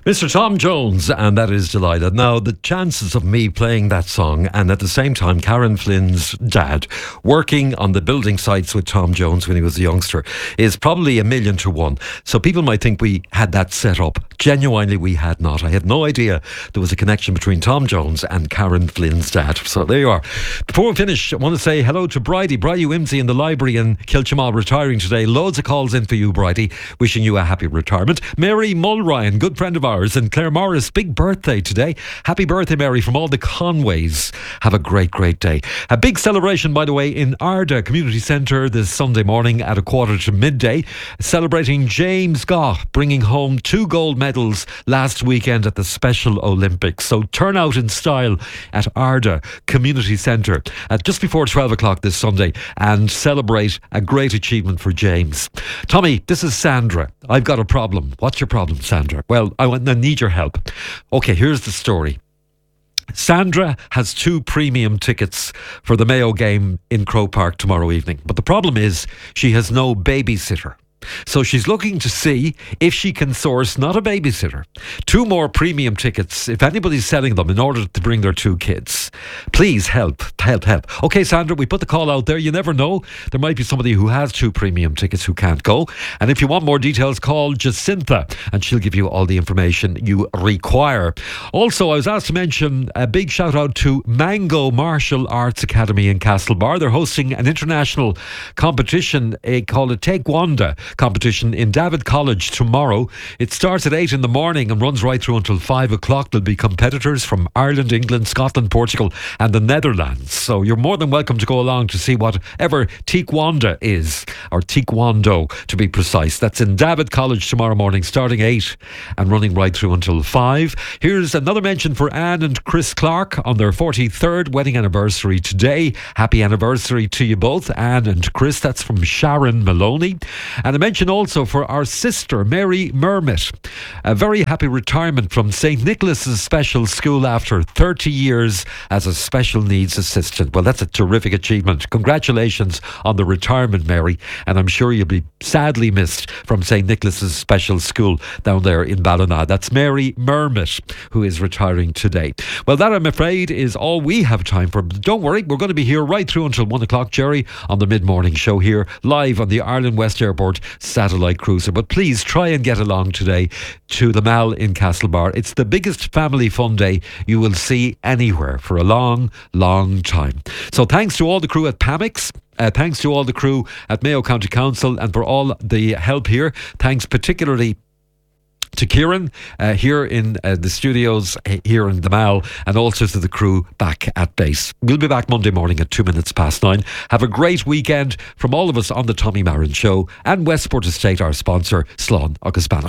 Mr. Tom Jones, and that is Delighted. Now, the chances of me playing that song and at the same time Karen Flynn's dad working on the building sites with Tom Jones when he was a youngster is probably 1,000,000 to 1. So people might think we had that set up. Genuinely, we had not. I had no idea there was a connection between Tom Jones and Karen Flynn's dad. So there you are. Before we finish, I want to say hello to Bridie Wimsey in the library in Kilchimall, retiring today. Loads of calls in for you, Bridie. Wishing you a happy retirement. Mary Mulryan, good friend of ours, and Claire Morris, big birthday today. Happy birthday, Mary, from all the Conways. Have a great, great day. A big celebration, by the way, in Arda Community Centre this Sunday morning at 1:15, celebrating James Gough bringing home 2 gold medals last weekend at the Special Olympics. So turn out in style at Arda Community Centre at just before 12 o'clock this Sunday and celebrate a great achievement for James. Tommy, this is Sandra. I've got a problem. What's your problem, Sandra? Well, I need your help. Okay, here's the story. Sandra has 2 premium tickets for the Mayo game in Croke Park tomorrow evening. But the problem is she has no babysitter. So she's looking to see if she can source, not a babysitter, 2 more premium tickets, if anybody's selling them, in order to bring their 2 kids. Please help. Okay, Sandra, we put the call out there. You never know. There might be somebody who has 2 premium tickets who can't go. And if you want more details, call Jacinta and she'll give you all the information you require. Also, I was asked to mention a big shout out to Mango Martial Arts Academy in Castlebar. They're hosting an international competition called a Taekwondo competition in David College tomorrow. It starts at 8 in the morning and runs right through until 5 o'clock. There'll be competitors from Ireland, England, Scotland, Portugal and the Netherlands. So you're more than welcome to go along to see whatever Taekwondo is, or Taekwondo to be precise. That's in David College tomorrow morning, starting 8 and running right through until 5. Here's another mention for Anne and Chris Clark on their 43rd wedding anniversary today. Happy anniversary to you both, Anne and Chris. That's from Sharon Maloney. And a mention also for our sister Mary Mermit. A very happy retirement from St. Nicholas's Special School after 30 years as a special needs assistant. Well, that's a terrific achievement. Congratulations on the retirement, Mary, and I'm sure you'll be sadly missed from St. Nicholas's Special School down there in Ballina. That's Mary Mermit who is retiring today. Well, that, I'm afraid, is all we have time for. But don't worry, we're going to be here right through until 1 o'clock, Jerry, on the mid-morning show here live on the Ireland West Airport satellite cruiser. But please try and get along today to the Mall in Castlebar. It's the biggest family fun day you will see anywhere for a long, long time. So thanks to all the crew at Pamix. Thanks to all the crew at Mayo County Council and for all the help here. Thanks particularly to Kieran here in the studios here in the Mall, and also to the crew back at base. We'll be back Monday morning at 9:02. Have a great weekend from all of us on the Tommy Marin Show and Westport Estate, our sponsor, Slán agus Banach.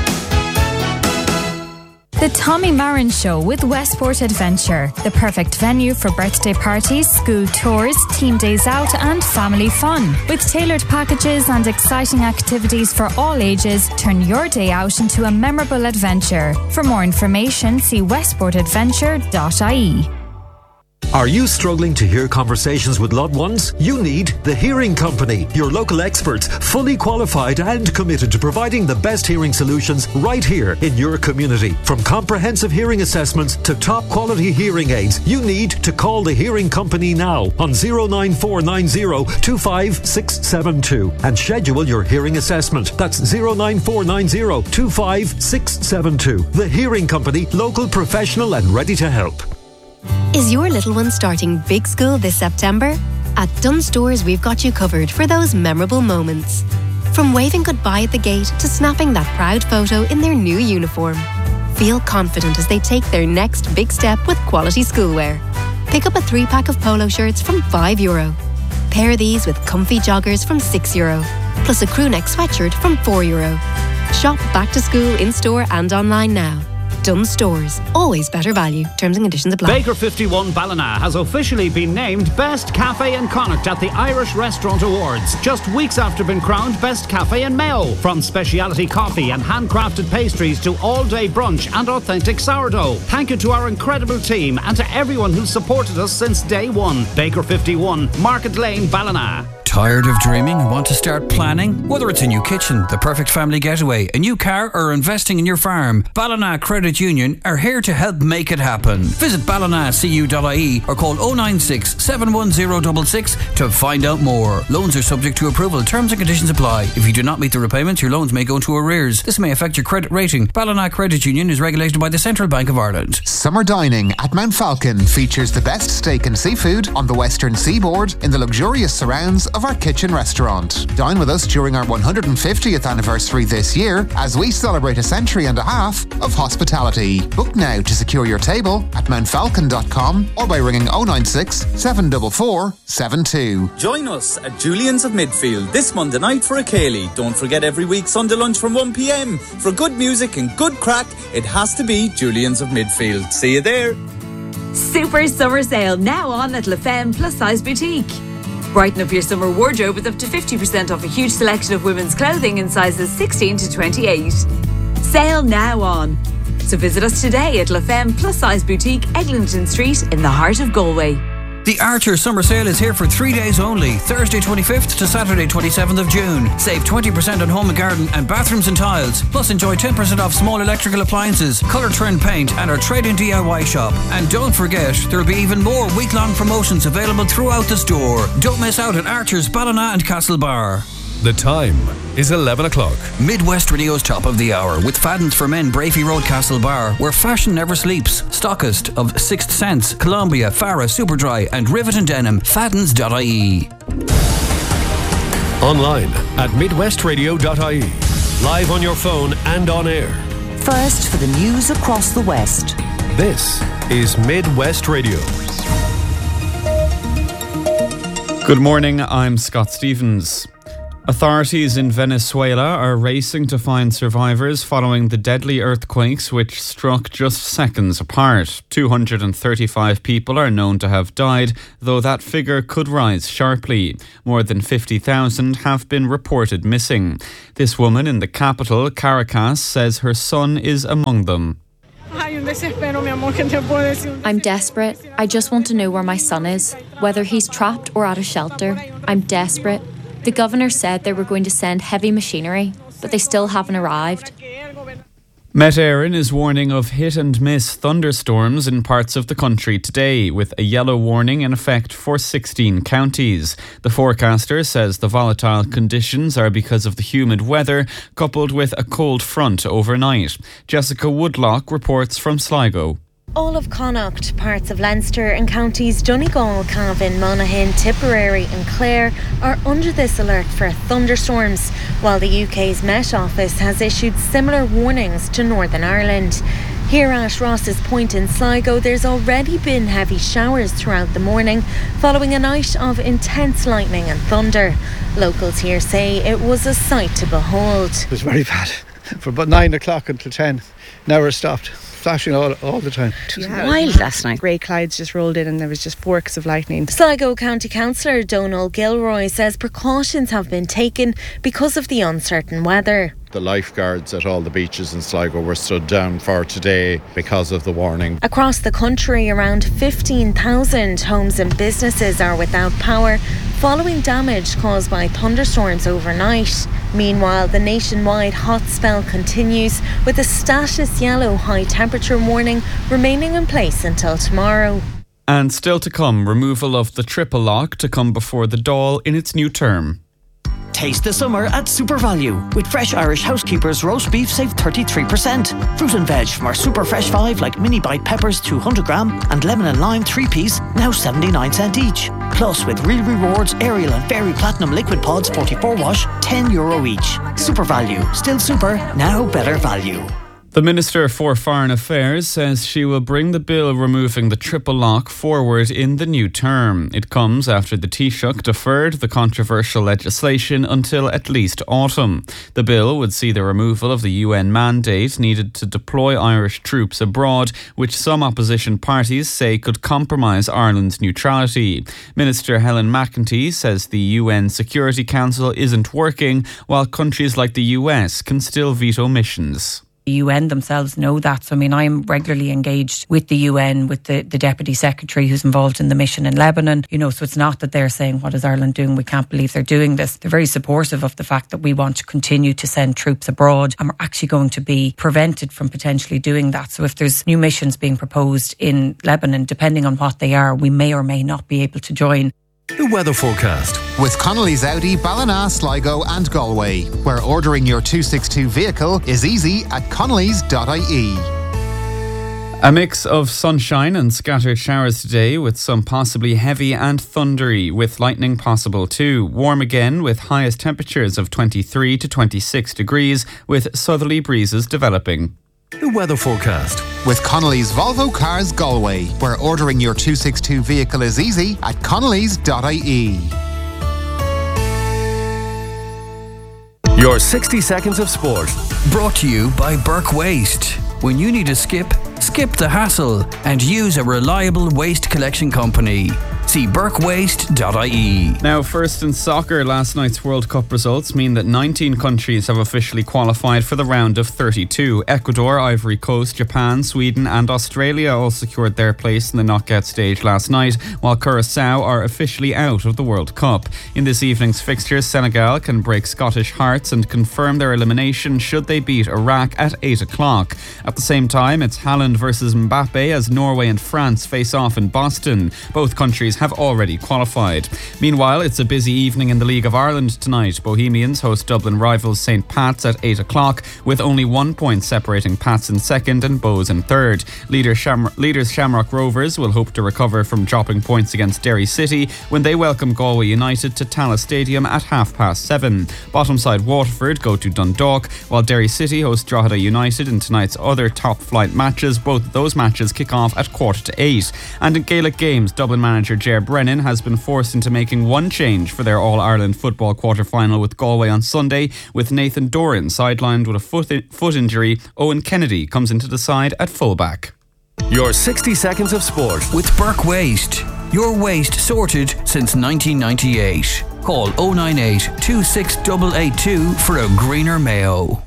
The Tommy Marin Show with Westport Adventure, the perfect venue for birthday parties, school tours, team days out and family fun. With tailored packages and exciting activities for all ages, turn your day out into a memorable adventure. For more information, see westportadventure.ie. Are you struggling to hear conversations with loved ones? You need The Hearing Company, your local experts, fully qualified and committed to providing the best hearing solutions right here in your community. From comprehensive hearing assessments to top quality hearing aids, you need to call The Hearing Company now on 09490 25672 and schedule your hearing assessment. That's 09490 25672. The Hearing Company, local, professional and ready to help. Is your little one starting big school this September? At Dunnes Stores, we've got you covered for those memorable moments. From waving goodbye at the gate to snapping that proud photo in their new uniform. Feel confident as they take their next big step with quality schoolwear. Pick up a 3-pack of polo shirts from €5. Pair these with comfy joggers from €6, plus a crew neck sweatshirt from €4. Shop back to school in-store and online now. Dunnes Stores. Always better value. Terms and conditions apply. Baker 51 Ballina has officially been named Best Cafe in Connacht at the Irish Restaurant Awards, just weeks after being crowned Best Cafe in Mayo. From speciality coffee and handcrafted pastries to all-day brunch and authentic sourdough. Thank you to our incredible team and to everyone who's supported us since day one. Baker 51, Market Lane, Ballina. Tired of dreaming and want to start planning? Whether it's a new kitchen, the perfect family getaway, a new car, or investing in your farm, Ballina Credit Union are here to help make it happen. Visit ballinacu.ie or call 096 710 66 to find out more. Loans are subject to approval. Terms and conditions apply. If you do not meet the repayments, your loans may go into arrears. This may affect your credit rating. Ballina Credit Union is regulated by the Central Bank of Ireland. Summer dining at Mount Falcon features the best steak and seafood on the western seaboard in the luxurious surrounds of our kitchen restaurant. Dine with us during our 150th anniversary this year as we celebrate a century and a half of hospitality. Book now to secure your table at mountfalcon.com or by ringing 096 744 72. Join us at Julian's of Midfield this Monday night for a Ceilidh. Don't forget every week Sunday lunch from 1 p.m. For good music and good crack, it has to be Julian's of Midfield. See you there. Super summer sale now on at La Femme Plus Size Boutique. Brighten up your summer wardrobe with up to 50% off a huge selection of women's clothing in sizes 16 to 28. Sale now on. So visit us today at La Femme Plus Size Boutique, Eglinton Street in the heart of Galway. The Archer Summer Sale is here for 3 days only, Thursday 25th to Saturday 27th of June. Save 20% on home and garden and bathrooms and tiles. Plus enjoy 10% off small electrical appliances, colour trend paint and our trade-in DIY shop. And don't forget, there will be even more week-long promotions available throughout the store. Don't miss out at Archer's Ballina and Castlebar. The time is 11 o'clock. Midwest Radio's top of the hour with Fadden's for Men, Brafey Road, Castlebar, where fashion never sleeps. Stockist of Sixth Sense, Columbia, Farah, Superdry and Rivet and Denim. Faddens.ie. Online at midwestradio.ie. Live on your phone and on air. First for the news across the West. This is Midwest Radio. Good morning, I'm Scott Stevens. Authorities in Venezuela are racing to find survivors following the deadly earthquakes which struck just seconds apart. 235 people are known to have died, though that figure could rise sharply. More than 50,000 have been reported missing. This woman in the capital, Caracas, says her son is among them. I'm desperate. I just want to know where my son is, whether he's trapped or at a shelter. I'm desperate. The governor said they were going to send heavy machinery, but they still haven't arrived. Met Éireann is warning of hit-and-miss thunderstorms in parts of the country today, with a yellow warning in effect for 16 counties. The forecaster says the volatile conditions are because of the humid weather, coupled with a cold front overnight. Jessica Woodlock reports from Sligo. All of Connacht, parts of Leinster and counties Donegal, Cavan, Monaghan, Tipperary and Clare are under this alert for thunderstorms, while the UK's Met Office has issued similar warnings to Northern Ireland. Here at Ross's Point in Sligo, there's already been heavy showers throughout the morning, following a night of intense lightning and thunder. Locals here say it was a sight to behold. It was very bad. For about 9 o'clock until 10, now we're stopped. Flashing all the time. It was wild last night. Grey clouds just rolled in and there was just forks of lightning. Sligo County Councillor Donal Gilroy says precautions have been taken because of the uncertain weather. The lifeguards at all the beaches in Sligo were stood down for today because of the warning. Across the country, around 15,000 homes and businesses are without power following damage caused by thunderstorms overnight. Meanwhile, the nationwide hot spell continues, with a status yellow high temperature warning remaining in place until tomorrow. And still to come, removal of the triple lock to come before the Dáil in its new term. Taste the summer at Super Value. With fresh Irish Housekeepers roast beef, save 33%. Fruit and veg from our Super Fresh 5 like mini bite peppers 200 gram and lemon and lime 3-piece, now 79 cents each. Plus with Real Rewards, Ariel and Fairy Platinum Liquid Pods 44 wash, €10 each. Super Value. Still super, now better value. The Minister for Foreign Affairs says she will bring the bill removing the triple lock forward in the new term. It comes after the Taoiseach deferred the controversial legislation until at least autumn. The bill would see the removal of the UN mandate needed to deploy Irish troops abroad, which some opposition parties say could compromise Ireland's neutrality. Minister Helen McEntee says the UN Security Council isn't working, while countries like the US can still veto missions. The UN themselves know that. So, I mean, I'm regularly engaged with the UN, with the Deputy Secretary who's involved in the mission in Lebanon. You know, so it's not that they're saying, what is Ireland doing? We can't believe they're doing this. They're very supportive of the fact that we want to continue to send troops abroad, and we're actually going to be prevented from potentially doing that. So if there's new missions being proposed in Lebanon, depending on what they are, we may or may not be able to join. The weather forecast. With Connolly's Audi, Ballina, Sligo and Galway, where ordering your 262 vehicle is easy at connellys.ie. A mix of sunshine and scattered showers today, with some possibly heavy and thundery, with lightning possible too. Warm again, with highest temperatures of 23 to 26 degrees, with southerly breezes developing. The weather forecast. With Connolly's Volvo Cars Galway, where ordering your 262 vehicle is easy at connellys.ie. Your 60 seconds of sport. Brought to you by Burke Waste. When you need a skip the hassle and use a reliable waste collection company. See burkewaste.ie. Now, first in soccer, last night's World Cup results mean that 19 countries have officially qualified for the round of 32. Ecuador, Ivory Coast, Japan, Sweden and Australia all secured their place in the knockout stage last night, while Curacao are officially out of the World Cup. In this evening's fixtures, Senegal can break Scottish hearts and confirm their elimination should they beat Iraq at 8 o'clock. At the same time, it's Haaland versus Mbappe as Norway and France face off in Boston. Both countries have already qualified. Meanwhile, it's a busy evening in the League of Ireland tonight. Bohemians host Dublin rivals St Pat's at 8 o'clock, with only 1 point separating Pats in second and Bows in third. Leaders Shamrock Rovers will hope to recover from dropping points against Derry City when they welcome Galway United to Tallaght Stadium at 7:30. Bottom side Waterford go to Dundalk, while Derry City host Drogheda United in tonight's other top flight matches. Both of those matches kick off at 7:45. And in Gaelic games, Dublin manager Ger Brennan has been forced into making one change for their All-Ireland football quarter-final with Galway on Sunday. With Nathan Doran sidelined with a foot injury, Owen Kennedy comes into the side at fullback. Your 60 seconds of sport. With Burke Waste. Your waste sorted since 1998. Call 098 26882 for a greener Mayo.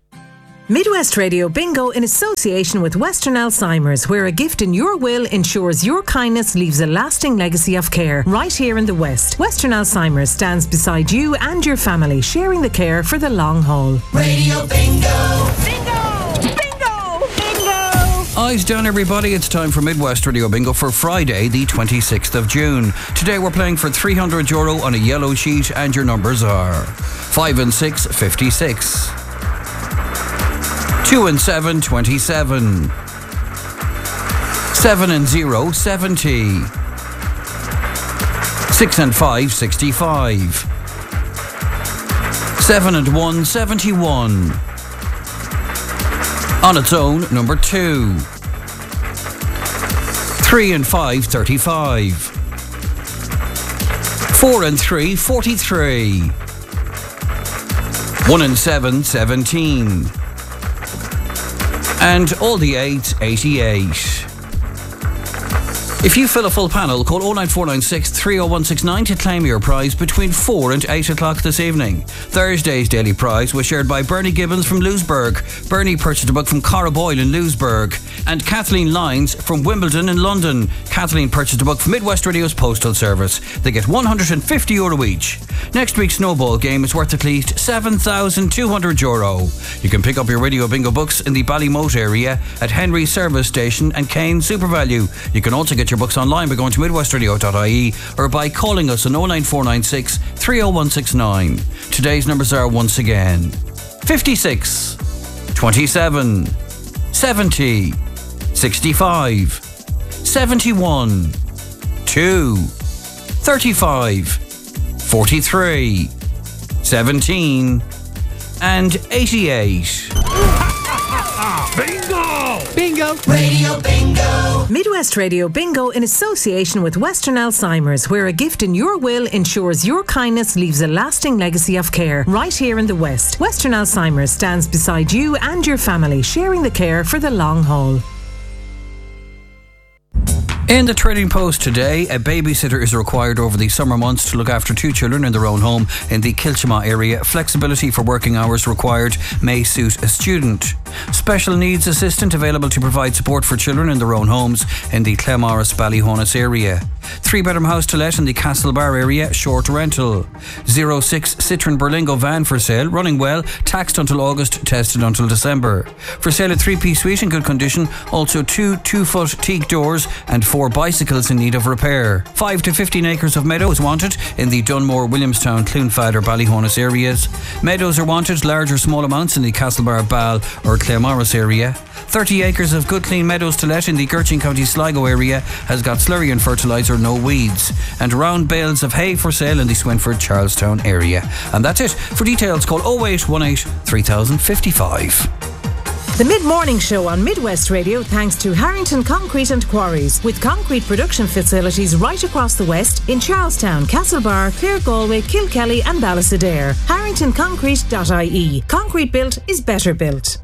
Midwest Radio Bingo in association with Western Alzheimer's, where a gift in your will ensures your kindness leaves a lasting legacy of care. Right here in the West, Western Alzheimer's stands beside you and your family, sharing the care for the long haul. Radio Bingo! Bingo! Bingo! Bingo! Eyes down, everybody. It's time for Midwest Radio Bingo for Friday, the 26th of June. Today we're playing for €300 on a yellow sheet, and your numbers are 5 and 6, 56. 2 and 7, 27. 7 and 0, 70. 6 and 5, 65. 7 and 1, 71. On its own, number 2. 3 and 5, 35. 4 and 3, 43. 1 and 7, 17. And all the 8s, 88. If you fill a full panel, call 09496 30169 to claim your prize between 4 and 8 o'clock this evening. Thursday's daily prize was shared by Bernie Gibbons from Lewisburg. Bernie purchased a book from Cara Boyle in Lewisburg. And Kathleen Lyons from Wimbledon in London. Kathleen purchased a book from Midwest Radio's Postal Service. They get €150 each. Next week's snowball game is worth at least €7,200. You can pick up your Radio Bingo books in the Ballymote area at Henry Service Station and Kane SuperValue. You can also get your books online by going to midwestradio.ie or by calling us on 09496 30169. Today's numbers are once again 56, 27, 70, 65, 71, 2, 35, 43, 17 and 88. Bingo! Bingo! Radio Bingo! Midwest Radio Bingo in association with Western Alzheimer's, where a gift in your will ensures your kindness leaves a lasting legacy of care. Right here in the West, Western Alzheimer's stands beside you and your family, sharing the care for the long haul. In the Trading Post today, a babysitter is required over the summer months to look after 2 children in their own home in the Kilchama area. Flexibility for working hours required may suit a student. Special needs assistant available to provide support for children in their own homes in the Claremorris Ballyhonus area. 3-bedroom house to let in the Castlebar area, short rental. 06 Citroen Berlingo van for sale, running well, taxed until August, tested until December. For sale a 3-piece suite in good condition, also 2 2-foot teak doors and 4 bicycles in need of repair. 5 to 15 acres of meadows wanted in the Dunmore, Williamstown, Cloonfadder, Ballyhonus areas. Meadows are wanted, large or small amounts in the Castlebar, Ball or Claremorris area. 30 acres of good clean meadows to let in the Gertrude County Sligo area has got slurry and fertiliser, no weeds. And round bales of hay for sale in the Swinford, Charlestown area. And that's it. For details call 0818 3055. The Mid-Morning Show on Midwest Radio thanks to Harrington Concrete and Quarries, with concrete production facilities right across the West in Charlestown, Castlebar, Clare, Galway, Kilkelly and Ballysadare. HarringtonConcrete.ie. Concrete built is better built.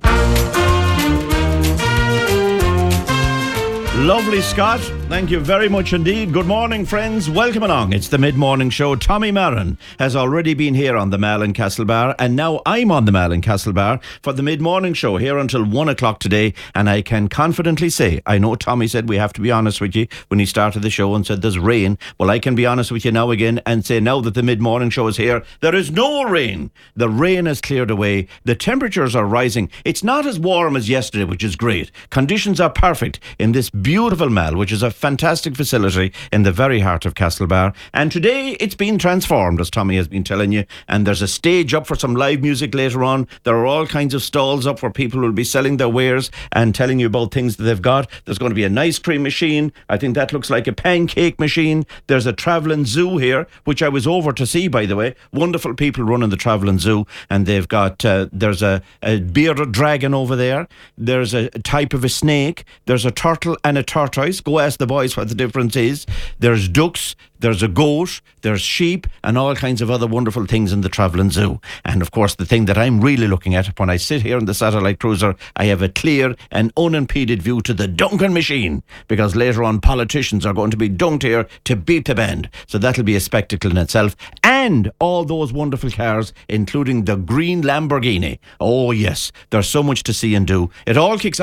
Lovely, Scott. Thank you very much indeed. Good morning, friends. Welcome along. It's the Mid-Morning Show. Tommy Marin has already been here on the Mall in Castlebar, and now I'm on the Mall in Castlebar for the Mid-Morning Show here until 1 o'clock today. And I can confidently say, I know Tommy said we have to be honest with you when he started the show and said there's rain. Well, I can be honest with you now again and say now that the Mid-Morning Show is here, there is no rain. The rain has cleared away. The temperatures are rising. It's not as warm as yesterday, which is great. Conditions are perfect in this beautiful Mall, which is a fantastic facility in the very heart of Castlebar. And today it's been transformed, as Tommy has been telling you, and there's a stage up for some live music later on. There are all kinds of stalls up where people will be selling their wares and telling you about things that they've got. There's going to be an ice cream machine. I think that looks like a pancake machine. There's a travelling zoo here, which I was over to see, by the way. Wonderful people running the travelling zoo, and they've got there's a bearded dragon over there. There's a type of a snake. There's a turtle and a tortoise. Go ask the boys what the difference is. There's ducks, there's a goat, there's sheep and all kinds of other wonderful things in the travelling zoo. And of course the thing that I'm really looking at when I sit here in the satellite cruiser, I have a clear and unimpeded view to the dunking machine, because later on politicians are going to be dunked here to beat the band. So that'll be a spectacle in itself. And all those wonderful cars, including the green Lamborghini. Oh yes, there's so much to see and do. It all kicks